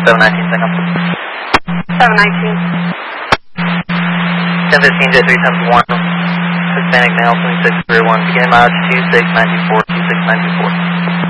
719, second. 719. 1015 J3 times 1. Hispanic male, 2631. Beginning mileage 26924, 26924.